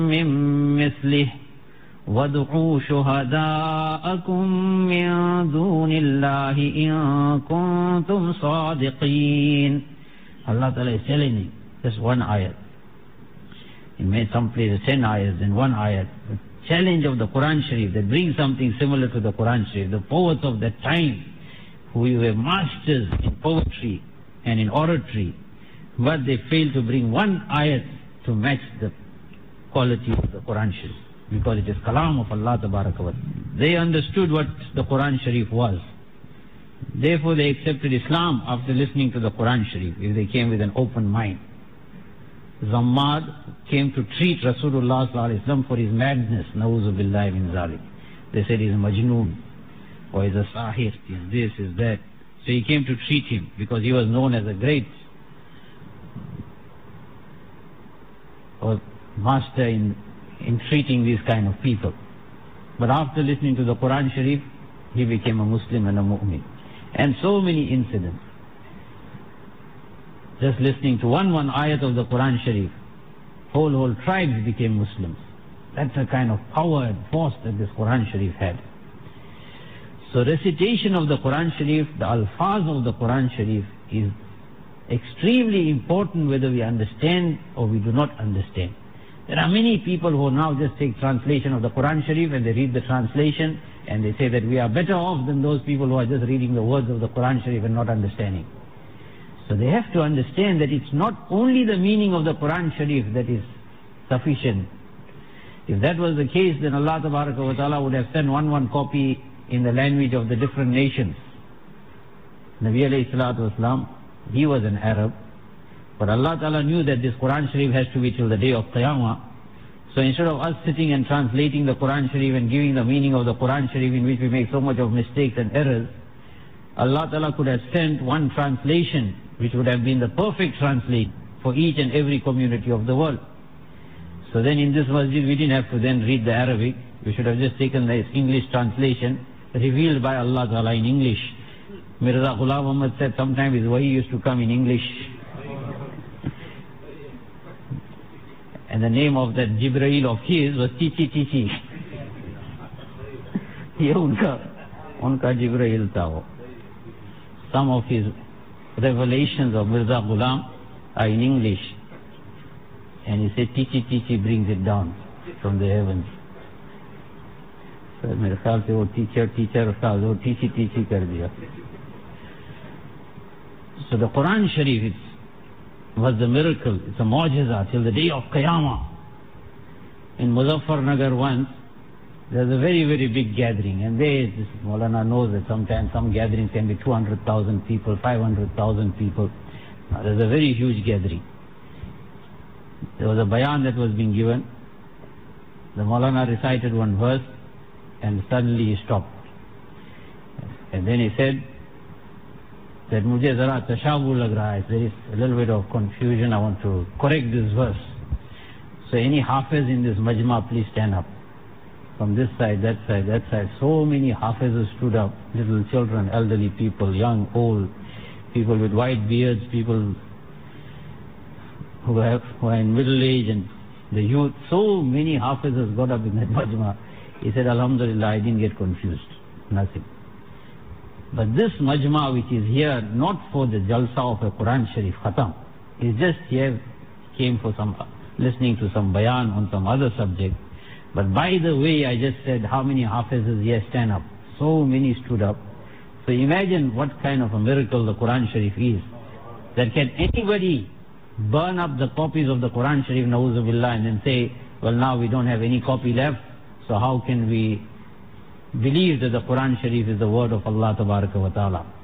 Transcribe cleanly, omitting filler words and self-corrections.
من مثله وادعوا شهداءكم من دون الله إن كنتم صادقين. Allah Ta'ala is challenging just one ayat. He made some places 10 ayats in one ayat. The challenge of the Quran Sharif that brings something similar to the Quran Sharif. The poets of that time who were masters in poetry and in oratory, but they failed to bring one ayat to match the quality of the Quran Sharif, because it is Kalam of Allah Tabaraka wa Ta'ala. They understood what the Quran Sharif was. Therefore they accepted Islam after listening to the Quran Sharif, if they came with an open mind. Zammad came to treat Rasulullah sallallahu alaihi wasallam for his madness, na'uzu billahi min zalik. They said he's a majnoon, or he's a sahir, he's this, he's that. So he came to treat him, because he was known as a great master in treating these kind of people. But after listening to the Quran Sharif, he became a Muslim and a mu'min. And so many incidents. Just listening to one ayat of the Quran Sharif, whole tribes became Muslims. That's the kind of power and force that this Quran Sharif had. So recitation of the Quran Sharif, the alfaz of the Quran Sharif, is extremely important whether we understand or we do not understand. There are many people who now just take translation of the Quran Sharif and they read the translation and they say that we are better off than those people who are just reading the words of the Quran Sharif and not understanding. So they have to understand that it's not only the meaning of the Quran Sharif that is sufficient. If that was the case, then Allah Tabaraka wa Ta'ala would have sent one copy in the language of the different nations. Nabi alayhi salatu wasalam, he was an Arab, but Allah Ta'ala knew that this Quran Sharif has to be till the day of Qiyamah. So instead of us sitting and translating the Quran Sharif and giving the meaning of the Quran Sharif, in which we make so much of mistakes and errors, Allah Ta'ala could have sent one translation which would have been the perfect translation for each and every community of the world. So then in this masjid we didn't have to then read the Arabic. We should have just taken this English translation revealed by Allah Ta'ala in English. Mirza Ghulam Ahmad said sometimes his wahi used to come in English. And the name of that Jibreel of his was Chichi. ये उनका Jibreel था वो. Some of his revelations of Mirza Ghulam are in English. And he said Chichi brings it down from the heavens. So मेरे ख्याल से वो teacher था वो Chichi कर दिया. So the Quran Sharif was the miracle, it's a mu'jiza till the day of Qiyamah. In Muzaffarnagar once, there's a very big gathering, and this Maulana knows that sometimes some gatherings can be 200,000 people, 500,000 people. There's a very huge gathering. There was a bayan that was being given. The Maulana recited one verse, and suddenly he stopped. And then he said that mujhe zara tashabu lag raha hai, there is a little bit of confusion, I want to correct this verse. So any hafiz in this majma, please stand up. From this side, that side, so many hafizes stood up, little children, elderly people, young, old, people with white beards, people who are in middle age, and the youth. So many hafizes got up in that majma. He said, Alhamdulillah, I didn't get confused, nothing. But this majma which is here, not for the jalsa of a Quran Sharif Khatam, is just here, came for some listening to some bayan on some other subject. But by the way, I just said how many hafizes here stand up. So many stood up. So imagine what kind of a miracle the Quran Sharif is. That can anybody burn up the copies of the Quran Sharif, na'uzu billah, and then say, well, now we don't have any copy left, so how can we believe that the Quran Sharif is the word of Allah Tabaraka wa Ta'ala?